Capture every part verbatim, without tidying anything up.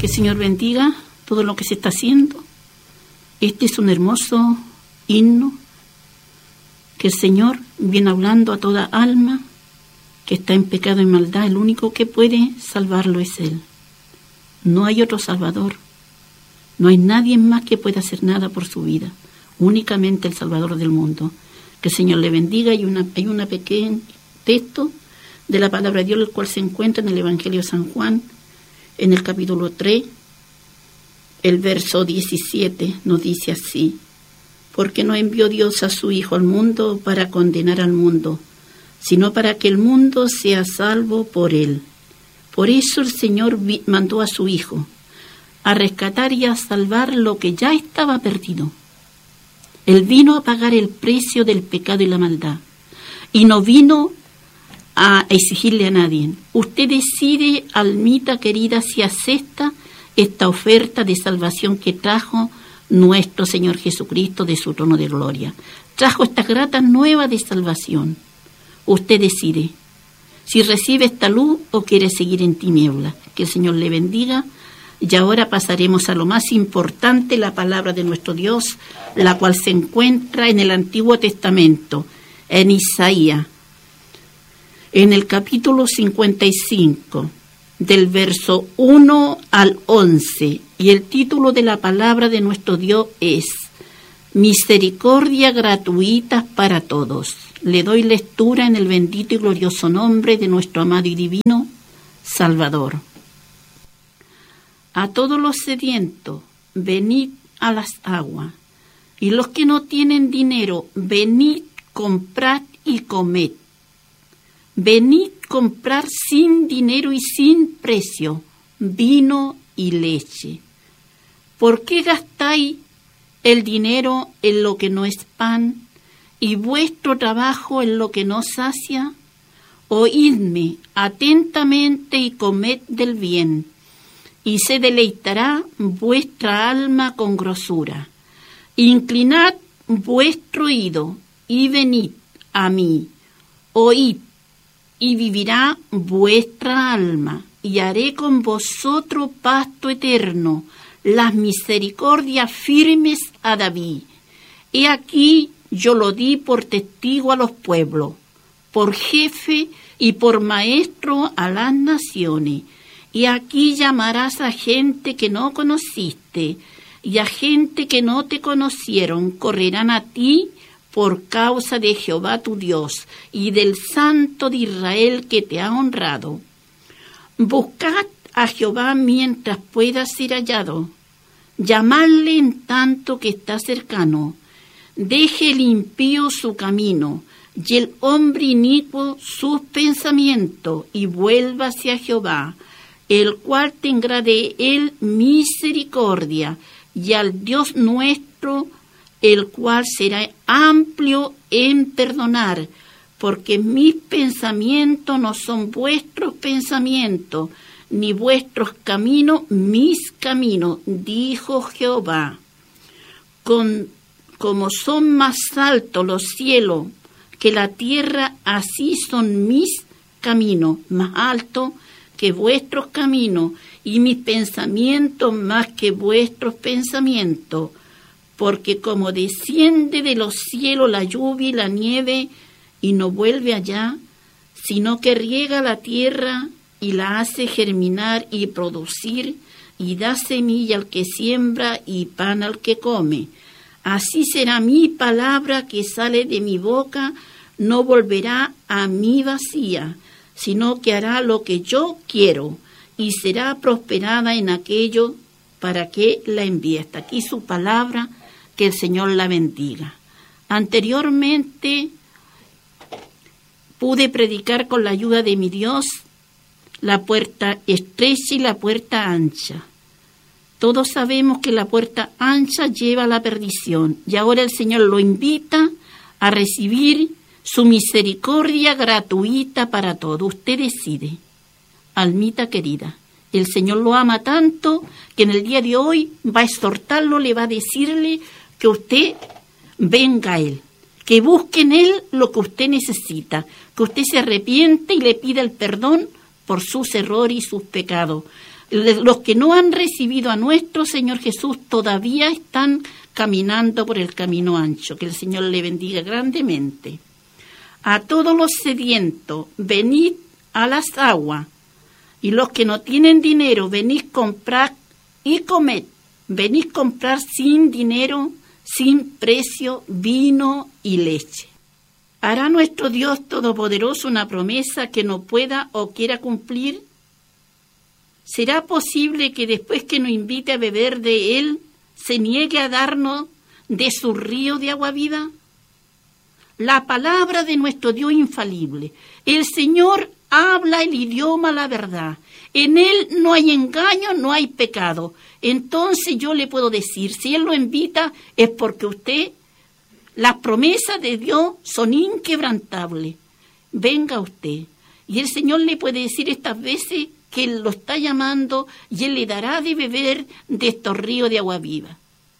Que el Señor bendiga todo lo que se está haciendo. Este es un hermoso himno que el Señor viene hablando a toda alma que está en pecado y maldad. El único que puede salvarlo es Él. No hay otro Salvador. No hay nadie más que pueda hacer nada por su vida. Únicamente el Salvador del mundo. Que el Señor le bendiga. Hay una, hay una pequeño texto de la palabra de Dios, el cual se encuentra en el Evangelio de San Juan, en el capítulo tres, el verso diecisiete, nos dice así: porque no envió Dios a su Hijo al mundo para condenar al mundo, sino para que el mundo sea salvo por él. Por eso el Señor mandó a su Hijo a rescatar y a salvar lo que ya estaba perdido. Él vino a pagar el precio del pecado y la maldad, y no vino a exigirle a nadie. Usted decide, almita querida, si acepta esta oferta de salvación que trajo nuestro Señor Jesucristo de su trono de gloria. Trajo esta grata nueva de salvación. Usted decide si recibe esta luz o quiere seguir en tinieblas. Que el Señor le bendiga. Y ahora pasaremos a lo más importante, la palabra de nuestro Dios, la cual se encuentra en el Antiguo Testamento, en Isaías, en el capítulo cincuenta y cinco, del verso uno al once, y el título de la palabra de nuestro Dios es Misericordia gratuita para todos. Le doy lectura en el bendito y glorioso nombre de nuestro amado y divino Salvador. A todos los sedientos, venid a las aguas, y los que no tienen dinero, venid, comprad y comed. Venid comprar sin dinero y sin precio vino y leche. ¿Por qué gastáis el dinero en lo que no es pan y vuestro trabajo en lo que no sacia? Oídme atentamente y comed del bien, y se deleitará vuestra alma con grosura. Inclinad vuestro oído y venid a mí. Oíd, y vivirá vuestra alma, y haré con vosotros pacto eterno, las misericordias firmes a David. He aquí yo lo di por testigo a los pueblos, por jefe y por maestro a las naciones. Y aquí llamarás a gente que no conociste, y a gente que no te conocieron, correrán a ti por causa de Jehová tu Dios y del Santo de Israel que te ha honrado. Buscad a Jehová mientras pueda ser hallado, llamadle en tanto que está cercano. Deje el impío su camino, y el hombre inicuo sus pensamientos, y vuélvase a Jehová, el cual tendrá de él misericordia, y al Dios nuestro, el cual será amplio en perdonar, porque mis pensamientos no son vuestros pensamientos, ni vuestros caminos mis caminos, dijo Jehová. Con, como son más altos los cielos que la tierra, así son mis caminos, más altos que vuestros caminos, y mis pensamientos más que vuestros pensamientos. Porque como desciende de los cielos la lluvia y la nieve, y no vuelve allá, sino que riega la tierra y la hace germinar y producir, y da semilla al que siembra y pan al que come. Así será mi palabra que sale de mi boca, no volverá a mí vacía, sino que hará lo que yo quiero, y será prosperada en aquello para que la envíe. Hasta aquí su palabra, que el Señor la bendiga. Anteriormente pude predicar con la ayuda de mi Dios la puerta estrecha y la puerta ancha. Todos sabemos que la puerta ancha lleva a la perdición, y ahora el Señor lo invita a recibir su misericordia gratuita para todo. Usted decide, almita querida. El Señor lo ama tanto que en el día de hoy va a exhortarlo, le va a decirle que usted venga a Él, que busque en Él lo que usted necesita, que usted se arrepiente y le pida el perdón por sus errores y sus pecados. Los que no han recibido a nuestro Señor Jesús todavía están caminando por el camino ancho. Que el Señor le bendiga grandemente. A todos los sedientos, venid a las aguas. Y los que no tienen dinero, venid comprar y comed. Venid comprar sin dinero, sin precio, vino y leche. ¿Hará nuestro Dios Todopoderoso una promesa que no pueda o quiera cumplir? ¿Será posible que después que nos invite a beber de Él, se niegue a darnos de su río de agua viva? La palabra de nuestro Dios infalible. El Señor habla el idioma la verdad. En Él no hay engaño, no hay pecado. Entonces yo le puedo decir, si Él lo invita, es porque usted, las promesas de Dios son inquebrantables. Venga usted. Y el Señor le puede decir estas veces que Él lo está llamando y Él le dará de beber de estos ríos de agua viva.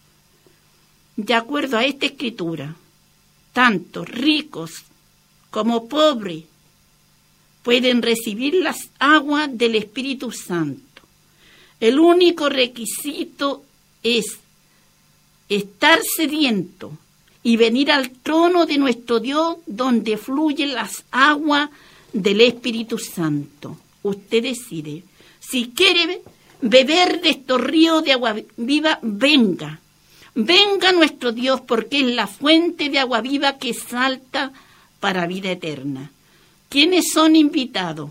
De acuerdo a esta escritura, tanto ricos como pobres pueden recibir las aguas del Espíritu Santo. El único requisito es estar sediento y venir al trono de nuestro Dios donde fluyen las aguas del Espíritu Santo. Usted decide. Si quiere beber de estos ríos de agua viva, venga. Venga nuestro Dios, porque es la fuente de agua viva que salta para vida eterna. ¿Quiénes son invitados?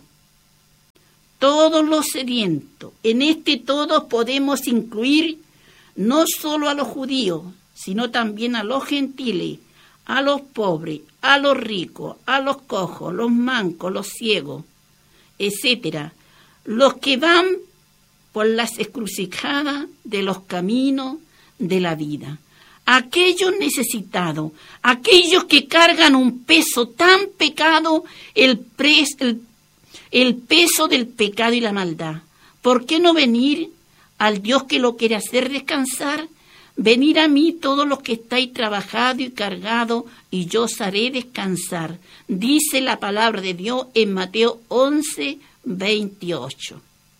Todos los sedientos. En este todos podemos incluir no solo a los judíos, sino también a los gentiles, a los pobres, a los ricos, a los cojos, los mancos, los ciegos, etcétera. Los que van por las encrucijadas de los caminos de la vida. Aquellos necesitados, aquellos que cargan un peso tan pecado, el, pres, el, el peso del pecado y la maldad. ¿Por qué no venir al Dios que lo quiere hacer descansar? Venir a mí todos los que estáis trabajados y cargados, y yo os haré descansar. Dice la palabra de Dios en Mateo once, veintiocho.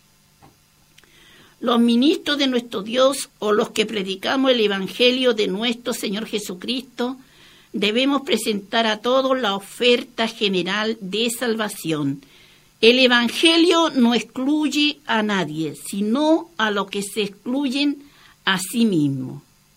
Los ministros de nuestro Dios o los que predicamos el Evangelio de nuestro Señor Jesucristo debemos presentar a todos la oferta general de salvación. El Evangelio no excluye a nadie, sino a los que se excluyen a sí mismos.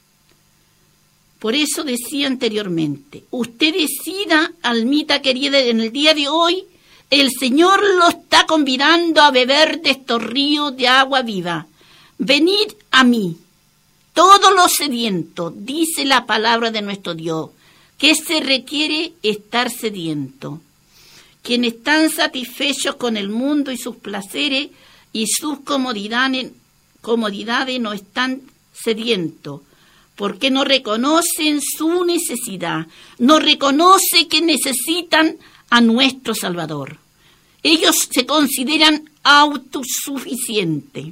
Por eso decía anteriormente, usted decida, almita querida, en el día de hoy, el Señor lo está convidando a beber de estos ríos de agua viva. Venid a mí, todos los sedientos, dice la palabra de nuestro Dios, que se requiere estar sediento. Quienes están satisfechos con el mundo y sus placeres y sus comodidades, comodidades no están sedientos, porque no reconocen su necesidad, no reconoce que necesitan a nuestro Salvador. Ellos se consideran autosuficientes.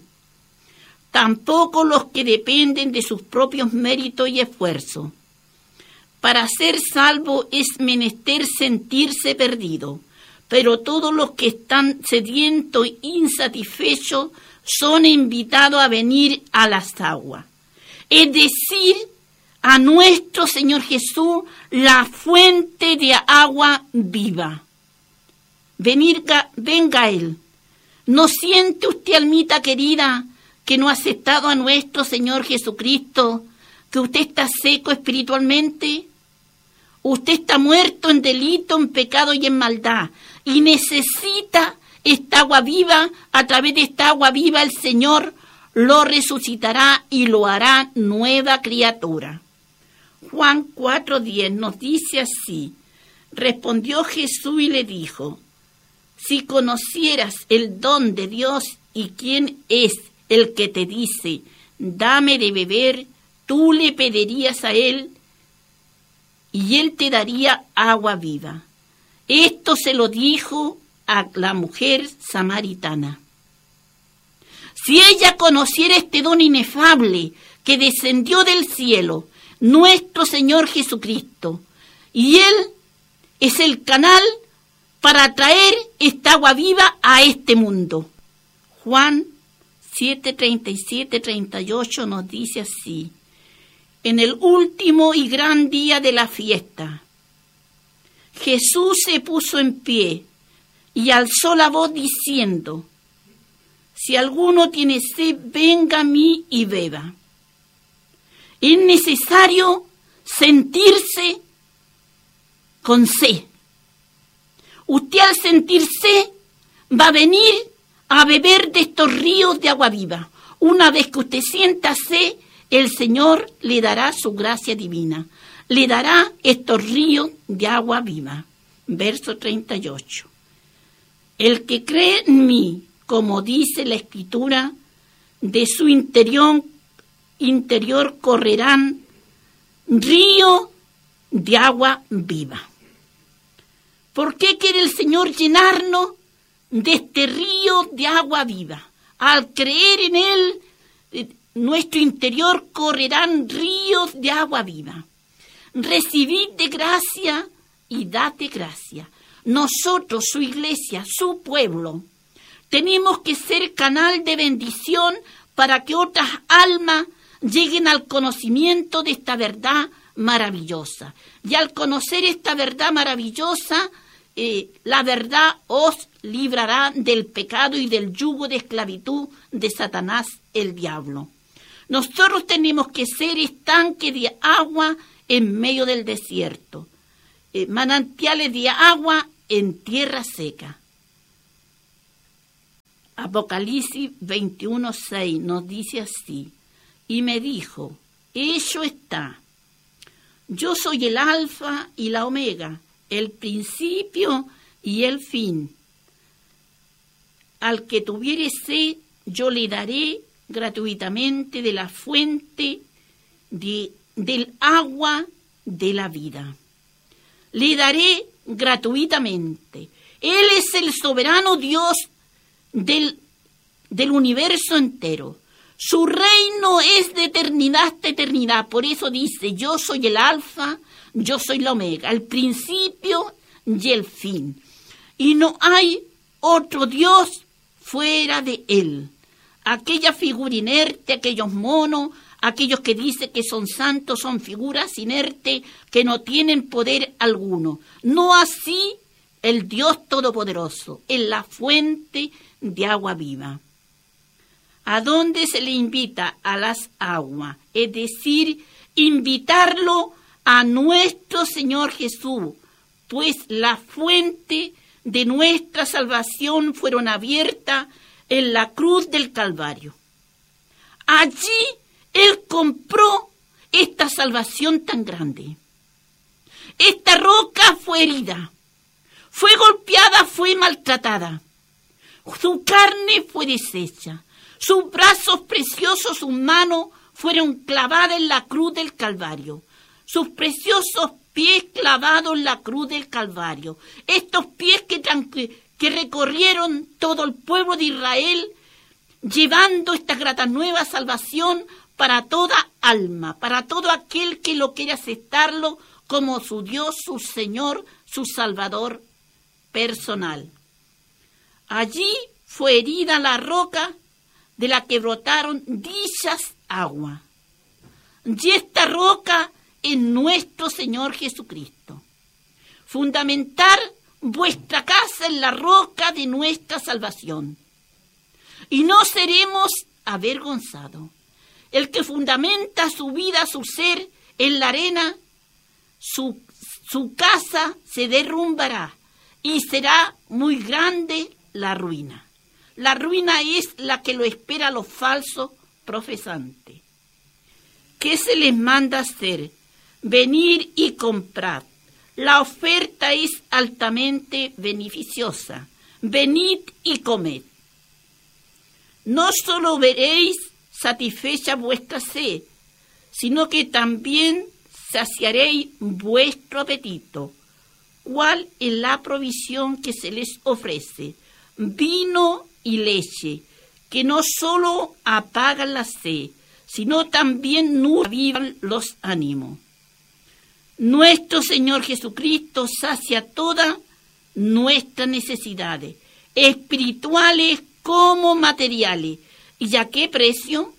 Tampoco los que dependen de sus propios méritos y esfuerzos. Para ser salvo es menester sentirse perdido, pero todos los que están sedientos e insatisfechos son invitados a venir a las aguas. Es decir, a nuestro Señor Jesús, la fuente de agua viva. Venga, venga a Él. ¿No siente usted, almita querida, que no ha aceptado a nuestro Señor Jesucristo, que usted está seco espiritualmente? Usted está muerto en delito, en pecado y en maldad, y necesita esta agua viva. A través de esta agua viva el Señor lo resucitará y lo hará nueva criatura. Juan cuatro diez nos dice así: respondió Jesús y le dijo, si conocieras el don de Dios y quién es el que te dice, dame de beber, tú le pedirías a él y él te daría agua viva. Esto se lo dijo a la mujer samaritana. Si ella conociera este don inefable que descendió del cielo, nuestro Señor Jesucristo, y Él es el canal para traer esta agua viva a este mundo. Juan siete, treinta y siete, treinta y ocho nos dice así: en el último y gran día de la fiesta, Jesús se puso en pie y alzó la voz diciendo: si alguno tiene sed, venga a mí y beba. Es necesario sentirse con sed. Usted al sentirse va a venir a beber de estos ríos de agua viva. Una vez que usted sienta sed, el Señor le dará su gracia divina. Le dará estos ríos de agua viva. Verso treinta y ocho. El que cree en mí, como dice la Escritura, de su interior, interior correrán ríos de agua viva. ¿Por qué quiere el Señor llenarnos de este río de agua viva? Al creer en Él, nuestro interior correrán ríos de agua viva. Recibid de gracia y dad de gracia. Nosotros, su iglesia, su pueblo, tenemos que ser canal de bendición para que otras almas lleguen al conocimiento de esta verdad maravillosa. Y al conocer esta verdad maravillosa, eh, la verdad os librará del pecado y del yugo de esclavitud de Satanás, el diablo. Nosotros tenemos que ser estanque de agua en medio del desierto, eh, manantiales de agua en tierra seca. Apocalipsis veintiuno, seis nos dice así: y me dijo, hecho está, yo soy el alfa y la omega, el principio y el fin. Al que tuviere sed, yo le daré gratuitamente de la fuente de, del agua de la vida. Le daré gratuitamente. Él es el soberano Dios del, del universo entero. Su reino es de eternidad hasta eternidad. Por eso dice, yo soy el alfa, yo soy la omega, el principio y el fin. Y no hay otro Dios fuera de él. Aquella figura inerte, aquellos monos, aquellos que dicen que son santos, son figuras inertes que no tienen poder alguno. No así el Dios Todopoderoso, es la fuente de agua viva. ¿A dónde se le invita? A las aguas, es decir, invitarlo a nuestro Señor Jesús, pues la fuente de nuestra salvación fueron abiertas en la cruz del Calvario. Allí Él compró esta salvación tan grande. Esta roca fue herida, fue golpeada, fue maltratada. Su carne fue deshecha. Sus brazos preciosos, sus manos fueron clavadas en la cruz del Calvario. Sus preciosos pies clavados en la cruz del Calvario. Estos pies que, que recorrieron todo el pueblo de Israel, llevando esta grata nueva salvación para toda alma, para todo aquel que lo quiere aceptarlo como su Dios, su Señor, su Salvador personal. Allí fue herida la roca de la que brotaron dichas aguas. Y esta roca es nuestro Señor Jesucristo. Fundamentar vuestra casa en la roca de nuestra salvación, y no seremos avergonzados. El que fundamenta su vida, su ser en la arena, su, su casa se derrumbará y será muy grande la ruina. La ruina es la que lo espera a los falsos profesantes. ¿Qué se les manda hacer? Venir y comprar. La oferta es altamente beneficiosa. Venid y comed. No solo veréis satisfecha vuestra sed, sino que también saciaréis vuestro apetito. ¿Cuál es la provisión que se les ofrece? Vino y leche, que no solo apagan la sed, sino también nutren los ánimos. Nuestro Señor Jesucristo sacia todas nuestras necesidades, espirituales como materiales, ¿Y a qué precio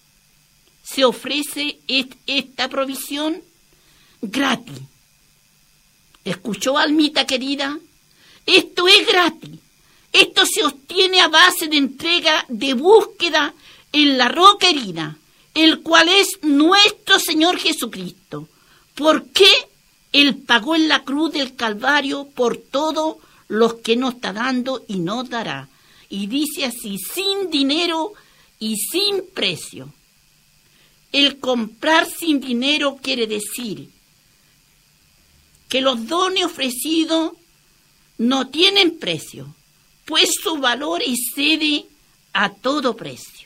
se ofrece esta provisión? Gratis. ¿Escuchó, almita querida? Esto es gratis. Esto se obtiene a base de entrega, de búsqueda en la roca herida, el cual es nuestro Señor Jesucristo. ¿Por qué? Él pagó en la cruz del Calvario por todos los que nos está dando y nos dará. Y dice así, sin dinero y sin precio. El comprar sin dinero quiere decir que los dones ofrecidos no tienen precio, pues su valor excede a todo precio.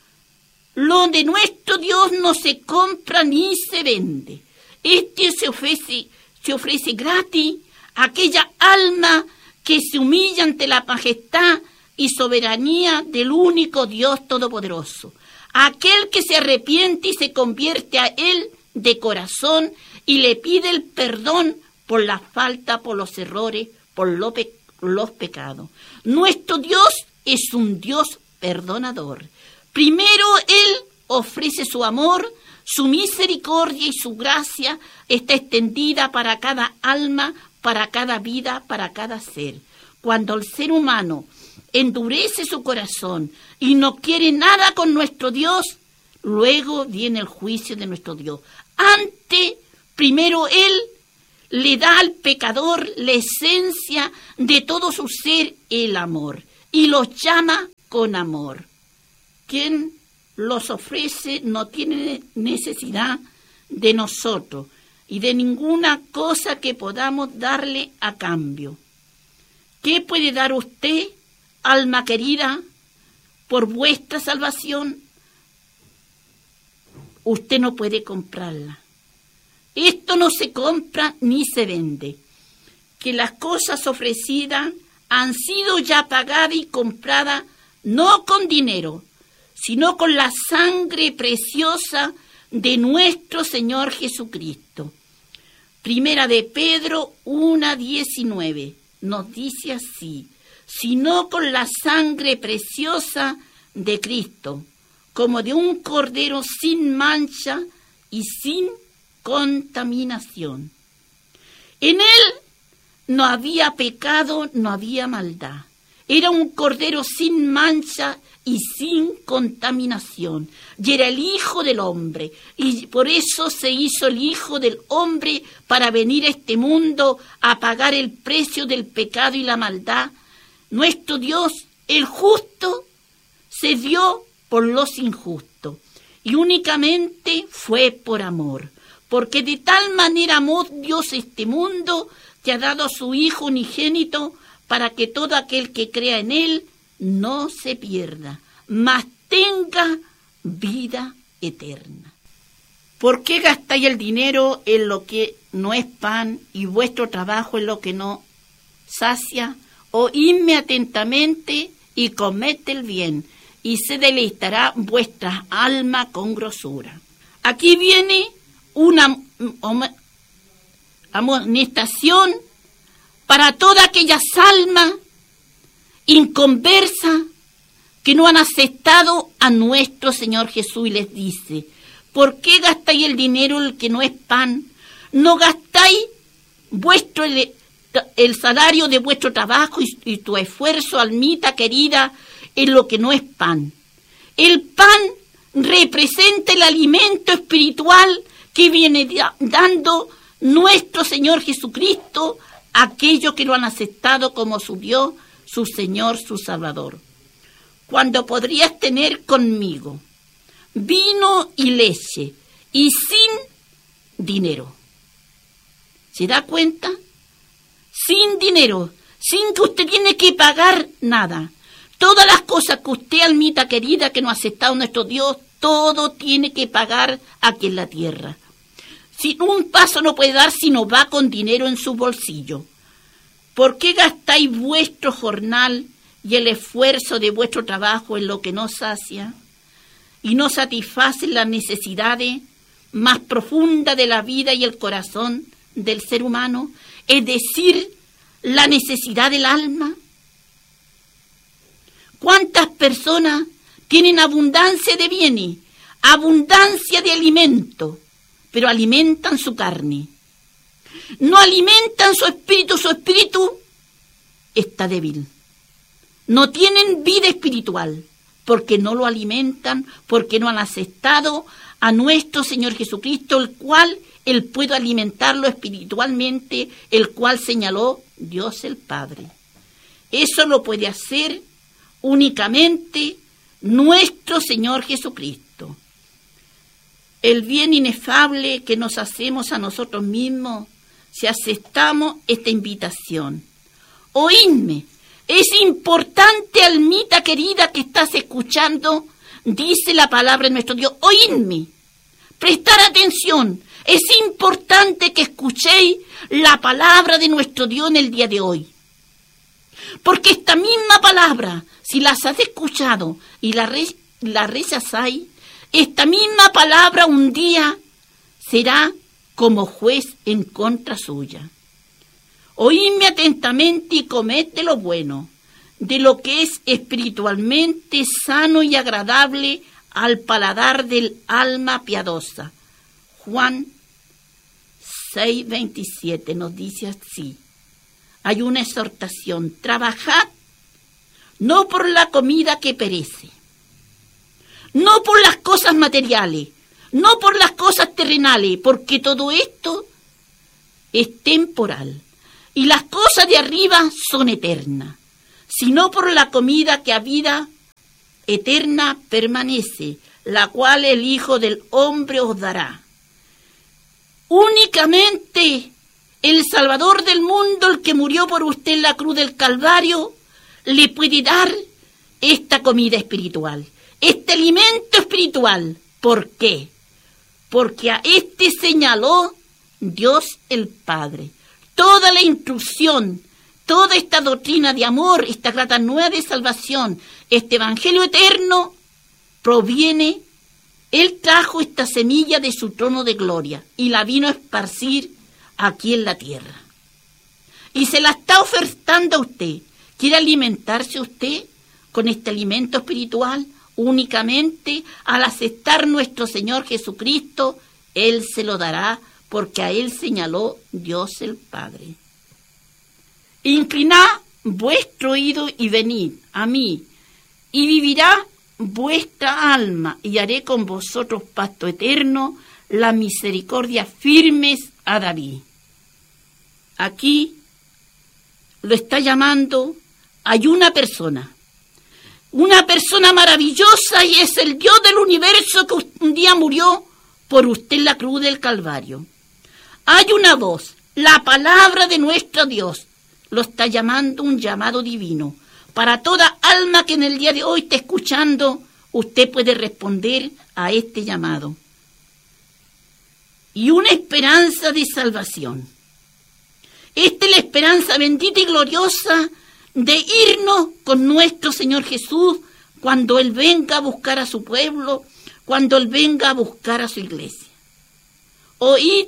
Lo de nuestro Dios no se compra ni se vende. Este se ofrece, se ofrece gratis a aquella alma que se humilla ante la majestad y soberanía del único Dios todopoderoso. Aquel que se arrepiente y se convierte a Él de corazón y le pide el perdón por la falta, por los errores, por lo pe- los pecados. Nuestro Dios es un Dios perdonador. Primero Él ofrece su amor, su misericordia y su gracia está extendida para cada alma, para cada vida, para cada ser. Cuando el ser humano endurece su corazón y no quiere nada con nuestro Dios, luego viene el juicio de nuestro Dios. Antes, primero Él le da al pecador la esencia de todo su ser, el amor, y los llama con amor. Quien los ofrece no tiene necesidad de nosotros y de ninguna cosa que podamos darle a cambio. ¿Qué puede dar usted, alma querida, por vuestra salvación? Usted no puede comprarla. Esto no se compra ni se vende. Que las cosas ofrecidas han sido ya pagadas y compradas no con dinero, sino con la sangre preciosa de nuestro Señor Jesucristo. Primera de Pedro uno diecinueve nos dice así, sino con la sangre preciosa de Cristo, como de un cordero sin mancha y sin contaminación. En Él no había pecado, no había maldad. Era un cordero sin mancha y sin contaminación. Y era el Hijo del Hombre. Y por eso se hizo el Hijo del Hombre para venir a este mundo a pagar el precio del pecado y la maldad. Nuestro Dios, el justo, se dio por los injustos. Y únicamente fue por amor. Porque de tal manera amó Dios este mundo que ha dado a su Hijo unigénito para que todo aquel que crea en Él no se pierda, mas tenga vida eterna. ¿Por qué gastáis el dinero en lo que no es pan y vuestro trabajo en lo que no sacia? Oídme atentamente y comed el bien, y se deleitará vuestra alma con grosura. Aquí viene una amonestación para todas aquellas almas inconversas que no han aceptado a nuestro Señor Jesús, y les dice, ¿por qué gastáis el dinero en el que no es pan? ¿No gastáis vuestro el, el salario de vuestro trabajo y, y tu esfuerzo, almita querida, en lo que no es pan? El pan representa el alimento espiritual que viene dando nuestro Señor Jesucristo a aquellos que lo han aceptado como su Dios, su Señor, su Salvador. Cuando podrías tener conmigo vino y leche y sin dinero. ¿Se da cuenta? Sin dinero, sin que usted tiene que pagar nada. Todas las cosas que usted, almita querida, que no ha aceptado nuestro Dios, todo tiene que pagar aquí en la tierra. Si un paso no puede dar si no va con dinero en su bolsillo. ¿Por qué gastáis vuestro jornal y el esfuerzo de vuestro trabajo en lo que no sacia y no satisface las necesidades más profundas de la vida y el corazón del ser humano? Es decir, la necesidad del alma. ¿Cuántas personas tienen abundancia de bienes, abundancia de alimento, pero alimentan su carne. No alimentan su espíritu, su espíritu está débil. No tienen vida espiritual, porque no lo alimentan, porque no han aceptado a nuestro Señor Jesucristo, el cual Él puede alimentarlo espiritualmente, el cual señaló Dios el Padre. Eso lo puede hacer únicamente nuestro Señor Jesucristo. El bien inefable que nos hacemos a nosotros mismos si aceptamos esta invitación. Oídme, es importante, almita querida que estás escuchando, dice la palabra de nuestro Dios. Oídme, prestar atención. Es importante que escuchéis la palabra de nuestro Dios en el día de hoy. Porque esta misma palabra, si las has escuchado y la, re, la rechazáis, esta misma palabra un día será como juez en contra suya. Oídme atentamente y comed de lo bueno, de lo que es espiritualmente sano y agradable al paladar del alma piadosa. Juan seis veintisiete nos dice así. Hay una exhortación: trabajad no por la comida que perece, no por las cosas materiales, no por las cosas terrenales, porque todo esto es temporal y las cosas de arriba son eternas, sino por la comida que a vida eterna permanece, la cual el Hijo del Hombre os dará. Únicamente el Salvador del mundo, el que murió por usted en la cruz del Calvario, le puede dar esta comida espiritual, este alimento espiritual. ¿Por qué? Porque a este señaló Dios el Padre. Toda la instrucción, toda esta doctrina de amor, esta grata nueva de salvación, este evangelio eterno, proviene, Él trajo esta semilla de su trono de gloria y la vino a esparcir aquí en la tierra. Y se la está ofertando a usted. ¿Quiere alimentarse usted con este alimento espiritual? Únicamente al aceptar nuestro Señor Jesucristo, Él se lo dará, porque a Él señaló Dios el Padre. Inclinad vuestro oído y venid a mí, y vivirá vuestra alma, y haré con vosotros pacto eterno, la misericordia firmes a David. Aquí lo está llamando, hay una persona, una persona maravillosa, y es el Dios del universo que un día murió por usted en la cruz del Calvario. Hay una voz, la palabra de nuestro Dios, lo está llamando, un llamado divino. Para toda alma que en el día de hoy esté escuchando, usted puede responder a este llamado. Y una esperanza de salvación. Esta es la esperanza bendita y gloriosa de irnos con nuestro Señor Jesús cuando Él venga a buscar a su pueblo, cuando Él venga a buscar a su iglesia. Oíd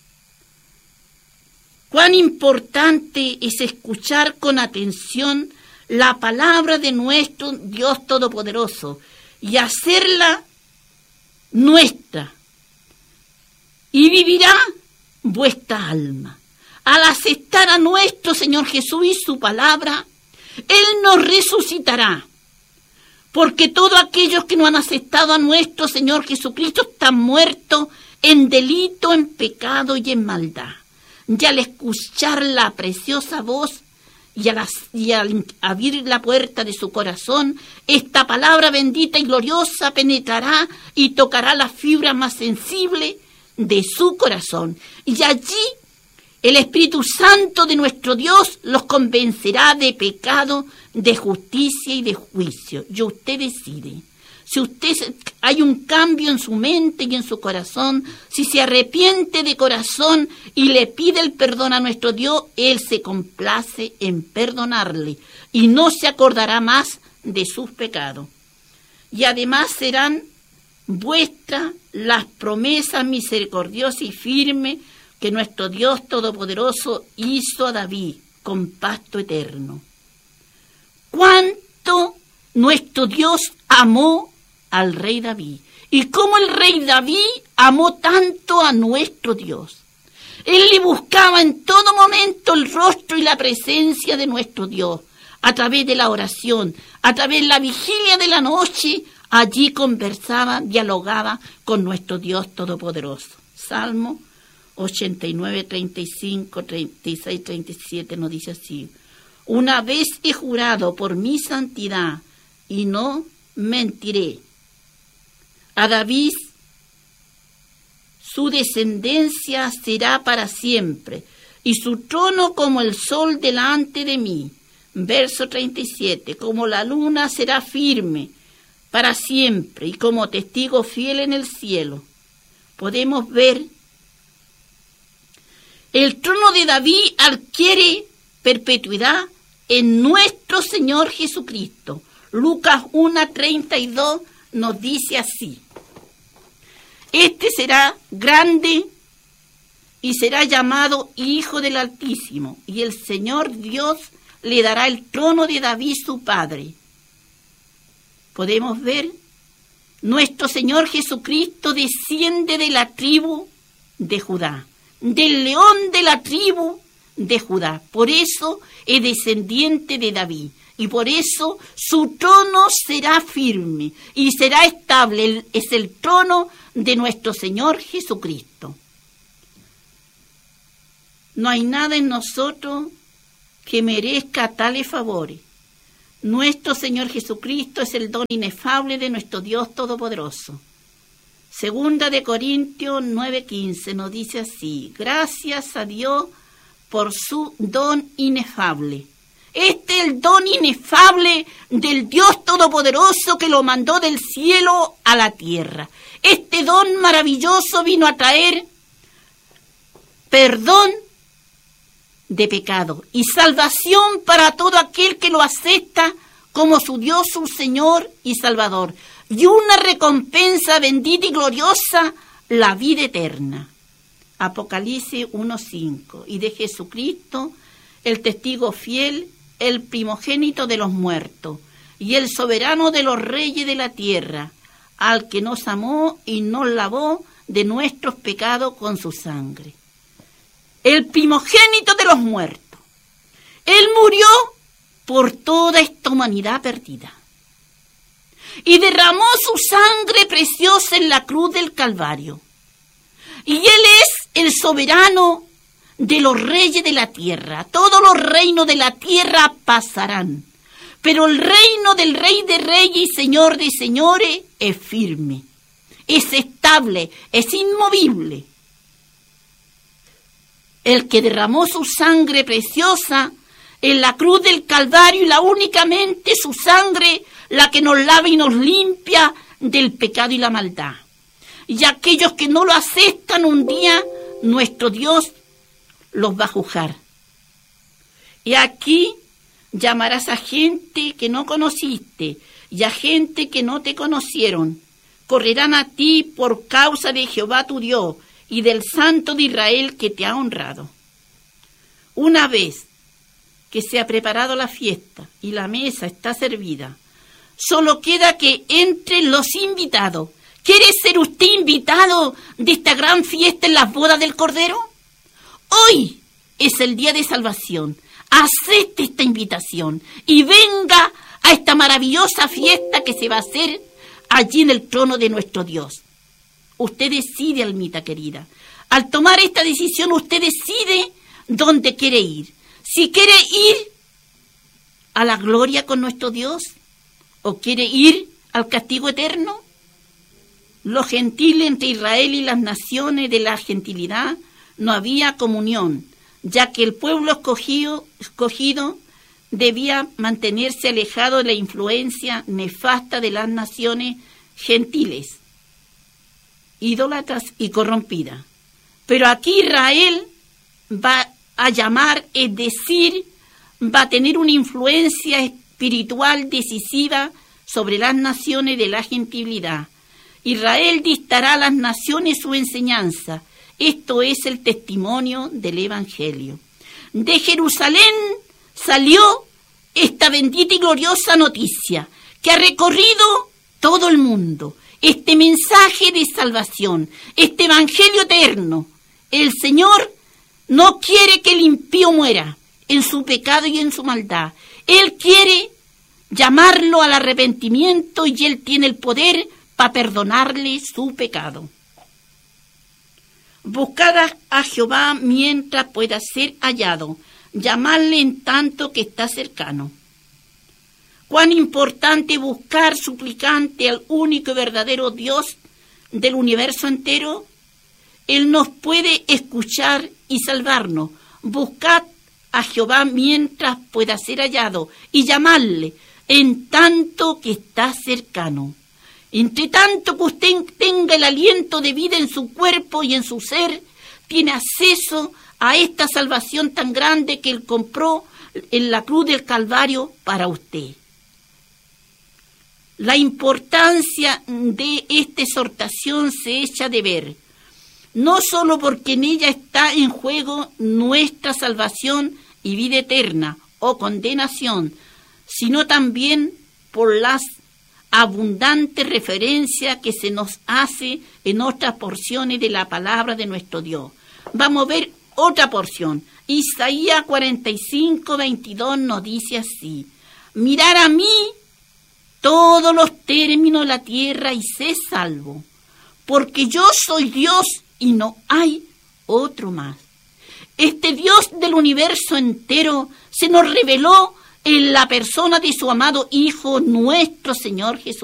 cuán importante es escuchar con atención la palabra de nuestro Dios Todopoderoso y hacerla nuestra. Y vivirá vuestra alma. Al aceptar a nuestro Señor Jesús y su palabra, Él nos resucitará. Porque todos aquellos que no han aceptado a nuestro Señor Jesucristo están muertos en delito, en pecado y en maldad. Y al escuchar la preciosa voz y al, y al abrir la puerta de su corazón, esta palabra bendita y gloriosa penetrará y tocará la fibra más sensible de su corazón. Y allí el Espíritu Santo de nuestro Dios los convencerá de pecado, de justicia y de juicio. Y usted decide. Si usted hay un cambio en su mente y en su corazón, si se arrepiente de corazón y le pide el perdón a nuestro Dios, Él se complace en perdonarle y no se acordará más de sus pecados. Y además serán vuestras las promesas misericordiosas y firmes que nuestro Dios Todopoderoso hizo a David con pacto eterno. ¿Cuánto nuestro Dios amó al rey David y cómo el rey David amó tanto a nuestro Dios. Él le buscaba en todo momento el rostro y la presencia de nuestro Dios. A través de la oración, a través de la vigilia de la noche, allí conversaba, dialogaba con nuestro Dios Todopoderoso. Salmo ochenta y nueve, treinta y cinco, treinta y seis, treinta y siete nos dice así: una vez he jurado por mi santidad y no mentiré. A David su descendencia será para siempre y su trono como el sol delante de mí. Verso treinta y siete, como la luna será firme para siempre y como testigo fiel en el cielo. Podemos ver el trono de David adquiere perpetuidad en nuestro Señor Jesucristo. Lucas uno, treinta y dos nos dice así: este será grande y será llamado Hijo del Altísimo, y el Señor Dios le dará el trono de David su padre. Podemos ver, nuestro Señor Jesucristo desciende de la tribu de Judá, del león de la tribu de Judá. Por eso es descendiente de David. Y por eso su trono será firme y será estable. Es el trono de nuestro Señor Jesucristo. No hay nada en nosotros que merezca tales favores. Nuestro Señor Jesucristo es el don inefable de nuestro Dios Todopoderoso. Segunda de Corintios nueve quince nos dice así: gracias a Dios por su don inefable. Este es el don inefable del Dios Todopoderoso que lo mandó del cielo a la tierra. Este don maravilloso vino a traer perdón de pecado y salvación para todo aquel que lo acepta como su Dios, su Señor y Salvador. Y una recompensa bendita y gloriosa, la vida eterna. Apocalipsis uno cinco. Y de Jesucristo, el testigo fiel, el primogénito de los muertos y el soberano de los reyes de la tierra, al que nos amó y nos lavó de nuestros pecados con su sangre. El primogénito de los muertos. Él murió por toda esta humanidad perdida y derramó su sangre preciosa en la cruz del Calvario. Y Él es el soberano de los reyes de la tierra. Todos los reinos de la tierra pasarán, pero el reino del Rey de Reyes y Señor de Señores es firme, es estable, es inmovible. El que derramó su sangre preciosa en la cruz del Calvario, y la únicamente su sangre la que nos lava y nos limpia del pecado y la maldad. Y aquellos que no lo aceptan, un día nuestro Dios los va a juzgar. Y aquí llamarás a gente que no conociste y a gente que no te conocieron. Correrán a ti por causa de Jehová tu Dios y del Santo de Israel que te ha honrado. Una vez que se ha preparado la fiesta y la mesa está servida, solo queda que entren los invitados. ¿Quiere ser usted invitado de esta gran fiesta en las bodas del Cordero? Hoy es el día de salvación. Acepte esta invitación y venga a esta maravillosa fiesta que se va a hacer allí en el trono de nuestro Dios. Usted decide, almita querida. Al tomar esta decisión, usted decide dónde quiere ir. Si quiere ir a la gloria con nuestro Dios o quiere ir al castigo eterno. Los gentiles entre Israel y las naciones de la gentilidad no había comunión, ya que el pueblo escogido, escogido debía mantenerse alejado de la influencia nefasta de las naciones gentiles, idólatras y corrompidas. Pero aquí Israel va a llamar, es decir, va a tener una influencia espiritual decisiva sobre las naciones de la gentilidad. Israel dictará a las naciones su enseñanza. Esto es el testimonio del Evangelio. De Jerusalén salió esta bendita y gloriosa noticia, que ha recorrido todo el mundo este mensaje de salvación, este evangelio eterno. El Señor no quiere que el impío muera en su pecado y en su maldad. Él quiere llamarlo al arrepentimiento y Él tiene el poder para perdonarle su pecado. Buscad a Jehová mientras pueda ser hallado, llamarle en tanto que está cercano. Cuán importante buscar suplicante al único y verdadero Dios del universo entero. Él nos puede escuchar y salvarnos. Buscad a Jehová mientras pueda ser hallado y llamarle en tanto que está cercano. Entre tanto que usted tenga el aliento de vida en su cuerpo y en su ser, tiene acceso a esta salvación tan grande que Él compró en la cruz del Calvario para usted. La importancia de esta exhortación se echa de ver, no solo porque en ella está en juego nuestra salvación y vida eterna o condenación, sino también por las abundantes referencias que se nos hace en otras porciones de la palabra de nuestro Dios. Vamos a ver otra porción. Isaías cuarenta y cinco, veintidós nos dice así: mirar a mí todos los términos de la tierra y sé salvo, porque yo soy Dios y no hay otro más. Este Dios del universo entero se nos reveló en la persona de su amado Hijo, nuestro Señor Jesucristo.